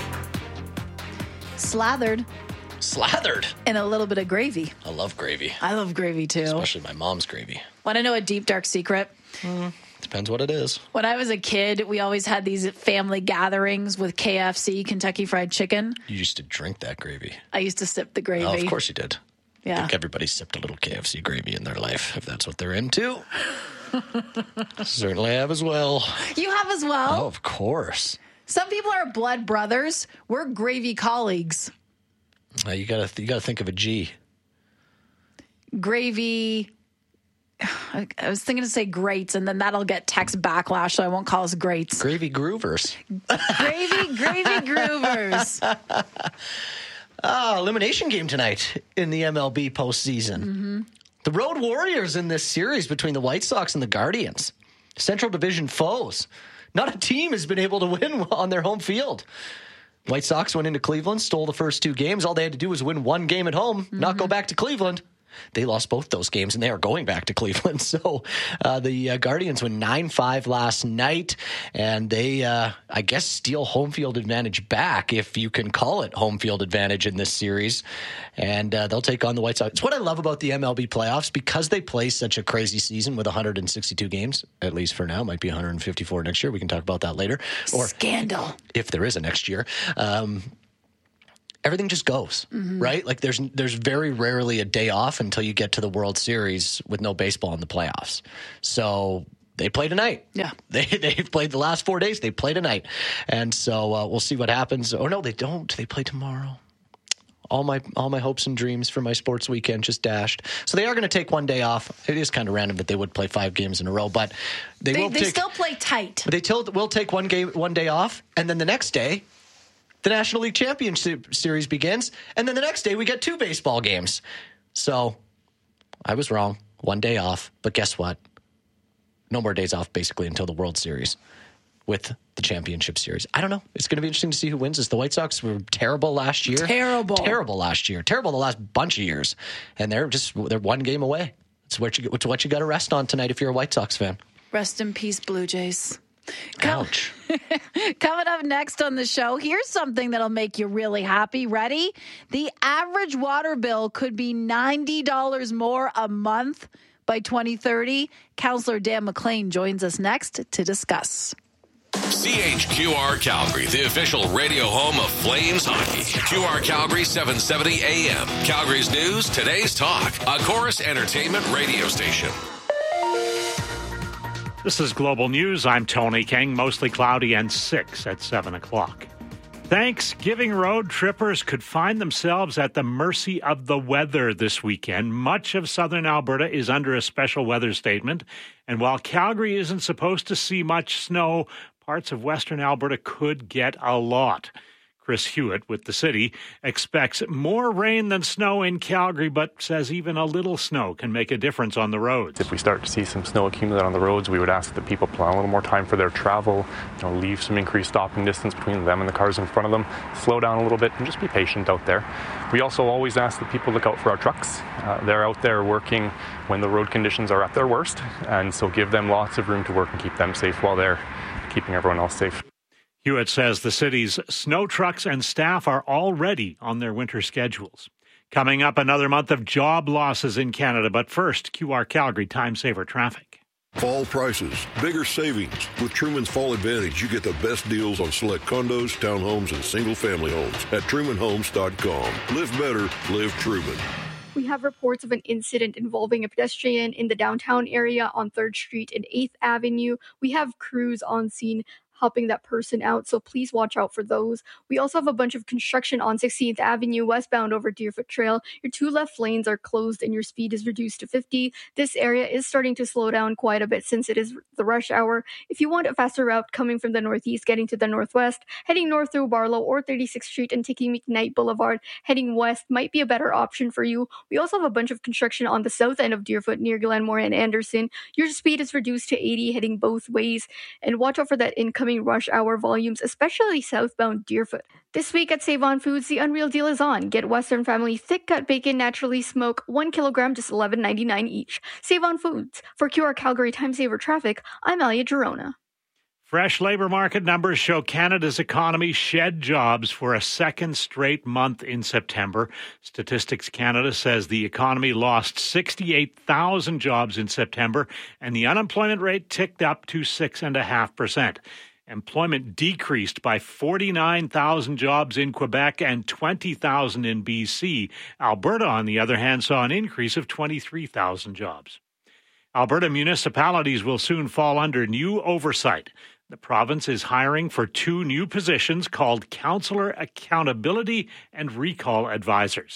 Slathered in a little bit of gravy. I love gravy. I love gravy, too. Especially my mom's gravy. Want to know a deep, dark secret? Depends what it is. When I was a kid, we always had these family gatherings with KFC, Kentucky Fried Chicken. You used to drink that gravy. I used to sip the gravy. Oh, of course you did. Yeah. I think everybody sipped a little KFC gravy in their life, if that's what they're into. Certainly have as well. You have as well? Oh, of course. Some people are blood brothers. We're gravy colleagues. You gotta think of a G. Gravy. I was thinking to say greats, and then that'll get text backlash, so I won't call us greats. Gravy Groovers. Gravy Groovers. Elimination game tonight in the MLB postseason. Mm-hmm. The Road Warriors in this series between the White Sox and the Guardians. Central Division foes. Not a team has been able to win on their home field. White Sox went into Cleveland, stole the first 2 games. All they had to do was win 1 game at home, not go back to Cleveland. They lost both those games, and they are going back to Cleveland. So the Guardians win 9-5 last night, and they, I guess, steal home field advantage back, if you can call it home field advantage in this series. And they'll take on the White Sox. It's what I love about the MLB playoffs, because they play such a crazy season with 162 games, at least for now. Might be 154 next year. We can talk about that later. Or scandal. If there is a next year. Everything just goes, right? Like there's very rarely a day off until you get to the World Series with no baseball in the playoffs. So they play tonight. Yeah. They've played the last 4 days. They play tonight. And so we'll see what happens. Oh, no, they don't. They play tomorrow. All my hopes and dreams for my sports weekend just dashed. So they are going to take 1 day off. It is kind of random that they would play 5 games in a row, but they still play tight. But they will take 1 day off, and then the next day, the National League Championship Series begins, and then the next day we get 2 baseball games. So I was wrong. 1 day off, but guess what? No more days off basically until the World Series with the Championship Series. I don't know. It's going to be interesting to see who wins this. The White Sox were terrible last year. Terrible last year. Terrible the last bunch of years. And they're 1 game away. It's what you got to rest on tonight if you're a White Sox fan. Rest in peace, Blue Jays. Ouch. Coming up next on the show, here's something that'll make you really happy. Ready? The average water bill could be $90 more a month by 2030. Councillor Dan McLean joins us next to discuss. CHQR Calgary, the official radio home of Flames hockey. QR Calgary 770 AM. Calgary's news, today's talk. A Chorus Entertainment radio station. This is Global News. I'm Tony King. Mostly cloudy and 6 at 7 o'clock. Thanksgiving road trippers could find themselves at the mercy of the weather this weekend. Much of southern Alberta is under a special weather statement. And while Calgary isn't supposed to see much snow, parts of western Alberta could get a lot. Chris Hewitt with the city expects more rain than snow in Calgary, but says even a little snow can make a difference on the roads. If we start to see some snow accumulate on the roads, we would ask that people plan a little more time for their travel, leave some increased stopping distance between them and the cars in front of them, slow down a little bit, and just be patient out there. We also always ask that people look out for our trucks. They're out there working when the road conditions are at their worst, and so give them lots of room to work and keep them safe while they're keeping everyone else safe. Hewitt says the city's snow trucks and staff are already on their winter schedules. Coming up, another month of job losses in Canada. But first, QR Calgary Time Saver Traffic. Fall prices, bigger savings. With Truman's Fall Advantage, you get the best deals on select condos, townhomes, and single-family homes at TrumanHomes.com. Live better, live Truman. We have reports of an incident involving a pedestrian in the downtown area on 3rd Street and 8th Avenue. We have crews on scene helping that person out, so please watch out for those. We also have a bunch of construction on 16th Avenue westbound over Deerfoot Trail. Your 2 left lanes are closed and your speed is reduced to 50. This area is starting to slow down quite a bit since it is the rush hour. If you want a faster route coming from the northeast, getting to the northwest, heading north through Barlow or 36th Street and taking McKnight Boulevard, heading west might be a better option for you. We also have a bunch of construction on the south end of Deerfoot near Glenmore and Anderson. Your speed is reduced to 80 heading both ways, and watch out for that incoming rush hour volumes, especially southbound Deerfoot. This week at Save-On Foods, the unreal deal is on. Get Western Family thick cut bacon naturally smoked, 1 kilogram, just $11.99 each. Save-On Foods. For QR Calgary Time Saver Traffic, I'm Alia Girona. Fresh labor market numbers show Canada's economy shed jobs for a second straight month in September. Statistics Canada says the economy lost 68,000 jobs in September, and the unemployment rate ticked up to 6.5%. Employment decreased by 49,000 jobs in Quebec and 20,000 in BC. Alberta, on the other hand, saw an increase of 23,000 jobs. Alberta municipalities will soon fall under new oversight. The province is hiring for 2 new positions called Councillor Accountability and Recall Advisors.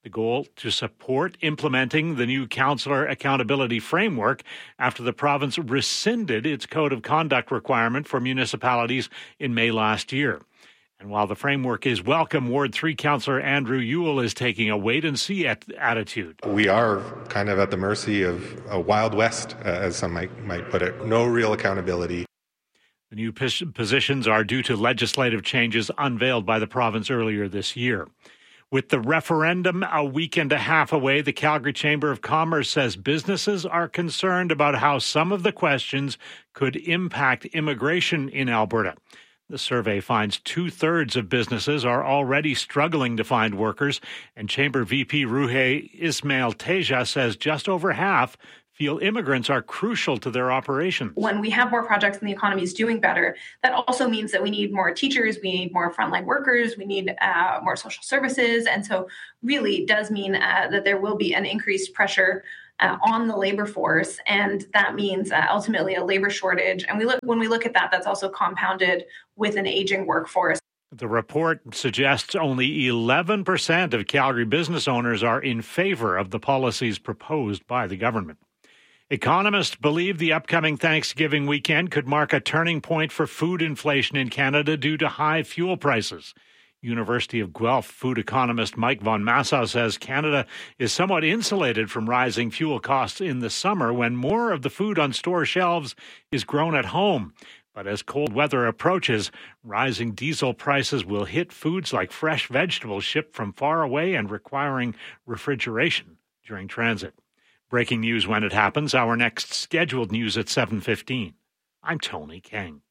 The goal to support implementing the new councillor accountability framework after the province rescinded its code of conduct requirement for municipalities in May last year. And while the framework is welcome, Ward 3 Councillor Andrew Ewell is taking a wait-and-see attitude. We are kind of at the mercy of a Wild West, as some might put it. No real accountability. The new positions are due to legislative changes unveiled by the province earlier this year. With the referendum a week and a half away, the Calgary Chamber of Commerce says businesses are concerned about how some of the questions could impact immigration in Alberta. The survey finds 2/3 of businesses are already struggling to find workers, and Chamber VP Ruhe Ismail Teja says just over half feel immigrants are crucial to their operations. When we have more projects and the economy is doing better, that also means that we need more teachers, we need more frontline workers, we need more social services. And so really does mean that there will be an increased pressure on the labor force. And that means ultimately a labor shortage. And when we look at that, that's also compounded with an aging workforce. The report suggests only 11% of Calgary business owners are in favor of the policies proposed by the government. Economists believe the upcoming Thanksgiving weekend could mark a turning point for food inflation in Canada due to high fuel prices. University of Guelph food economist Mike von Massow says Canada is somewhat insulated from rising fuel costs in the summer when more of the food on store shelves is grown at home. But as cold weather approaches, rising diesel prices will hit foods like fresh vegetables shipped from far away and requiring refrigeration during transit. Breaking news when it happens. Our next scheduled news at 7:15. I'm Tony King.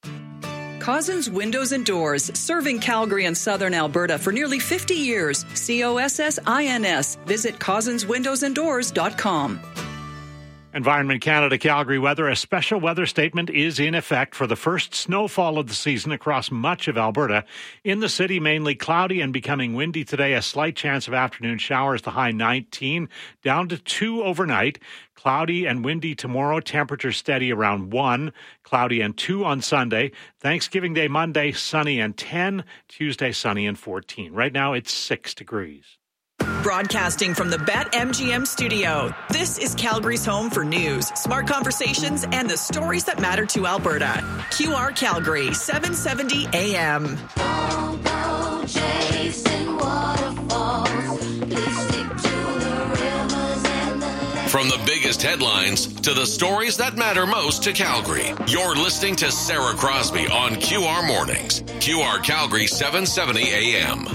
Cozzens Windows and Doors, serving Calgary and Southern Alberta for nearly 50 years. COSSINS. Visit CozzensWindowsandDoors.com. Environment Canada Calgary weather. A special weather statement is in effect for the first snowfall of the season across much of Alberta. In the city, mainly cloudy and becoming windy today. A slight chance of afternoon showers, the high 19, down to 2 overnight. Cloudy and windy tomorrow, temperature steady around 1. Cloudy and 2 on Sunday. Thanksgiving Day Monday, sunny and 10. Tuesday, sunny and 14. Right now, it's 6 degrees. Broadcasting from the BetMGM studio, this is Calgary's home for news, smart conversations, and the stories that matter to Alberta. QR Calgary, 770 AM. Don't go chasing waterfalls. Please stick to the rivers and the lakes. From the biggest headlines to the stories that matter most to Calgary, you're listening to Sarah Crosby on QR Mornings. QR Calgary, 770 AM.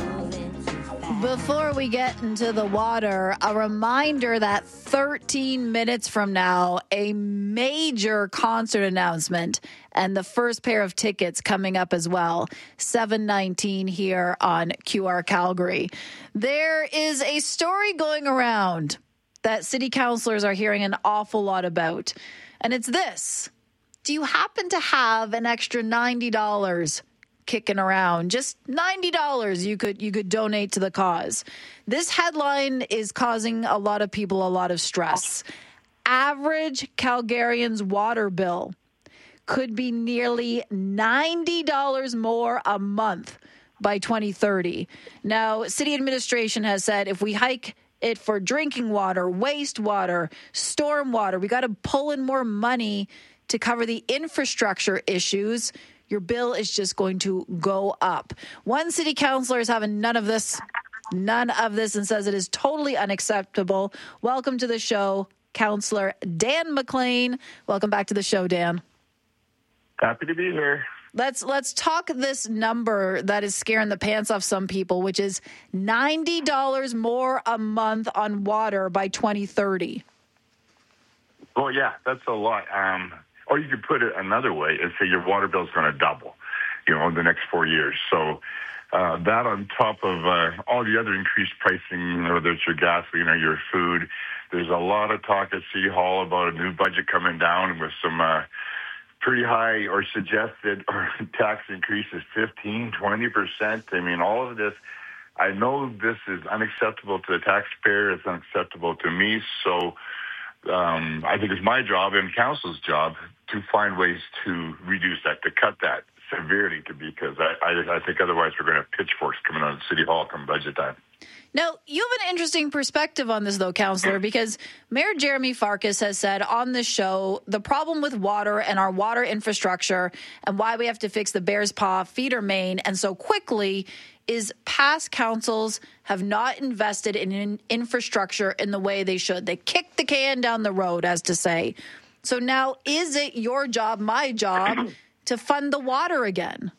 Before we get into the water, a reminder that 13 minutes from now, a major concert announcement and the first pair of tickets coming up as well, 7:19 here on QR Calgary. There is a story going around that city councillors are hearing an awful lot about, and it's this. Do you happen to have an extra $90 kicking around? Just $90 you could donate to the cause. This headline is causing a lot of people a lot of stress. Average Calgarian's water bill could be nearly $90 more a month by 2030. Now, city administration has said if we hike it for drinking water, wastewater, stormwater, we got to pull in more money to cover the infrastructure issues. Your bill is just going to go up. One city councillor is having none of this, and says it is totally unacceptable. Welcome to the show, Councillor Dan McLean. Welcome back to the show, Dan. Happy to be here. Let's talk this number that is scaring the pants off some people, which is $90 more a month on water by 2030. Well, yeah, that's a lot. Or you could put it another way and say your water bill is going to double, in the next 4 years. So that on top of all the other increased pricing, whether it's your gasoline or your food, there's a lot of talk at City Hall about a new budget coming down with some pretty high or suggested tax increases, 15, 20%. I mean, all of this, I know this is unacceptable to the taxpayer. It's unacceptable to me. So I think it's my job and council's job to find ways to reduce that, to cut that severely, because I think otherwise we're going to have pitchforks coming out of City Hall come budget time. Now, you have an interesting perspective on this, though, Councillor, because Mayor Jeremy Farkas has said on this show the problem with water and our water infrastructure and why we have to fix the Bears Paw feeder main and so quickly is past councils have not invested in infrastructure in the way they should. They kicked the can down the road, as to say. So now is it your job, my job, to fund the water again?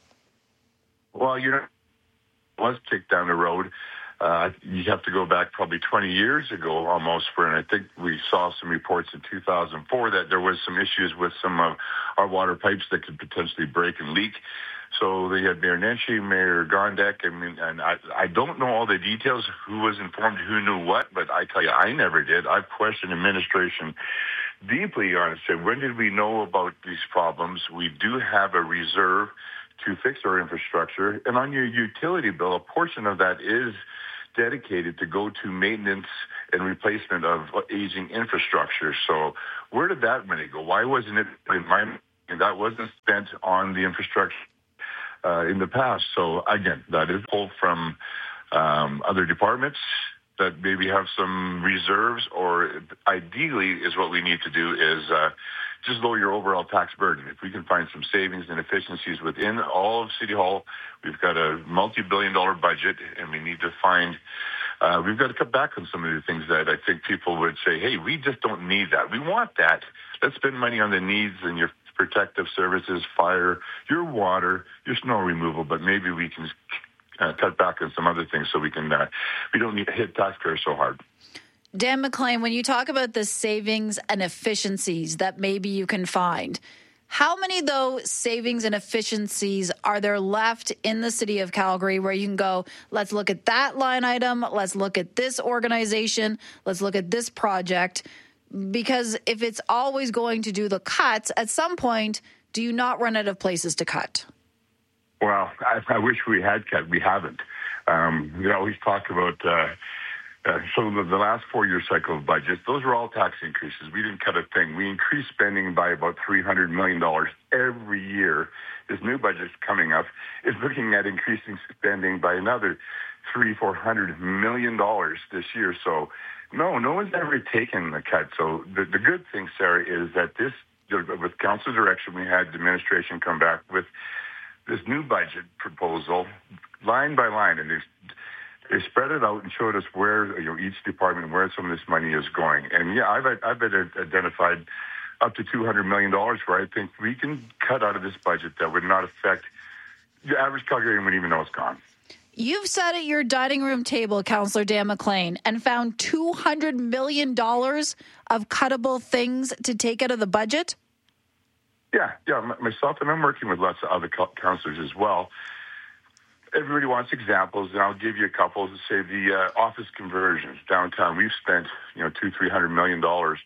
Well, it was kicked down the road. You have to go back probably 20 years ago almost, and I think we saw some reports in 2004 that there was some issues with some of our water pipes that could potentially break and leak. So they had Mayor Nenshi, Mayor Gondek, and I don't know all the details, who was informed, who knew what, but I tell you, I never did. I've questioned administration deeply on it. Said, when did we know about these problems? We do have a reserve to fix our infrastructure, and on your utility bill, a portion of that is dedicated to go to maintenance and replacement of aging infrastructure. So where did that money go? Why wasn't it in my mind? That wasn't spent on the infrastructure in the past. So again, that is pulled from other departments that maybe have some reserves, or ideally is what we need to do is just lower your overall tax burden. If we can find some savings and efficiencies within all of City Hall, we've got a multi-billion-dollar budget, and we need to find, we've got to cut back on some of the things that I think people would say, hey, we just don't need that. We want that. Let's spend money on the needs and your protective services, fire, your water, your snow removal, but maybe we can cut back on some other things so we don't need to hit taxpayers so hard. Dan McLean, when you talk about the savings and efficiencies that maybe you can find, how many, though, savings and efficiencies are there left in the city of Calgary where you can go, let's look at that line item, let's look at this organization, let's look at this project? Because if it's always going to do the cuts, at some point, do you not run out of places to cut? Well, I wish we had cut. We haven't. We always talk about so the last 4-year cycle of budgets, those were all tax increases. We didn't cut a thing. We increased spending by about $300 million every year. This new budget coming up is looking at increasing spending by another $400 million this year. So no one's ever taken the cut. So the good thing, Sarah, is that with council direction, we had the administration come back with this new budget proposal line by line, and they spread it out and showed us where each department, where some of this money is going. And yeah, I've identified up to $200 million where I think we can cut out of this budget that would not affect the average Calgarian would even know it's gone. You've sat at your dining room table, Councillor Dan McLean, and found $200 million of cuttable things to take out of the budget? Yeah, myself, and I'm working with lots of other councillors as well. Everybody wants examples, and I'll give you a couple. To say the office conversions downtown, we've spent $200-300 million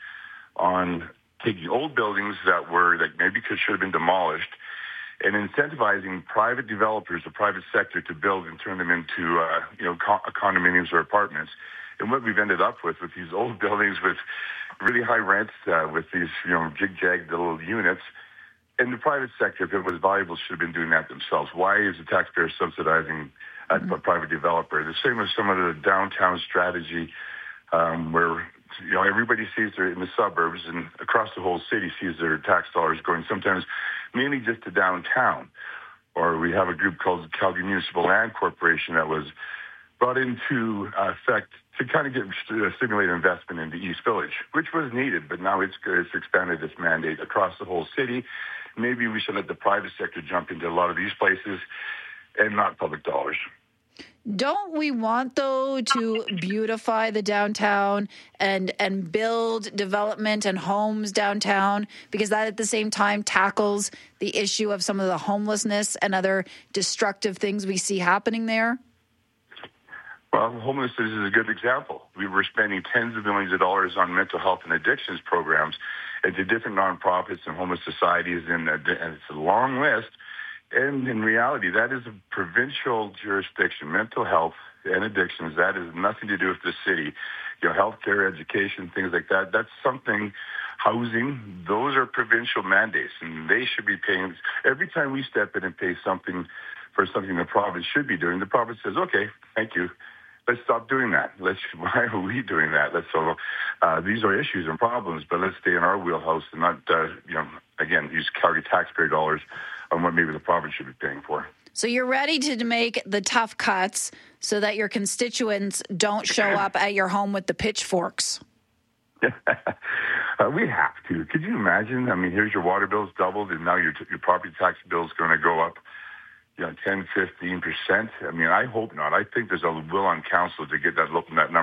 on taking old buildings that maybe should have been demolished, and incentivizing private developers, the private sector, to build and turn them into condominiums or apartments. And what we've ended up with these old buildings with really high rents, with these jig-jagged little units. And the private sector, if it was valuable, should have been doing that themselves. Why is the taxpayer subsidizing a private developer? The same with some of the downtown strategy, where everybody sees in the suburbs and across the whole city sees their tax dollars going sometimes mainly just to downtown. Or we have a group called Calgary Municipal Land Corporation that was brought into effect to kind of stimulate investment into East Village, which was needed, but now it's expanded its mandate across the whole city. Maybe we should let the private sector jump into a lot of these places and not public dollars. Don't we want, though, to beautify the downtown and build development and homes downtown? Because that at the same time tackles the issue of some of the homelessness and other destructive things we see happening there? Well, homelessness is a good example. We were spending tens of millions of dollars on mental health and addictions programs and to different nonprofits and homeless societies, and it's a long list. And in reality, that is a provincial jurisdiction. Mental health and addictions, that has nothing to do with the city. Healthcare, education, things like that, that's something housing, those are provincial mandates, and they should be paying. Every time we step in and pay something for something the province should be doing, the province says, okay, thank you. Let's stop doing that. Why are we doing that? These are issues and problems, but let's stay in our wheelhouse and not, again, use Calgary taxpayer dollars on what maybe the province should be paying for. So you're ready to make the tough cuts so that your constituents don't show up at your home with the pitchforks. We have to. Could you imagine? I mean, here's your water bills doubled, and now your property tax bill is going to go up 10, 15%. I mean, I hope not. I think there's a will on council to get that number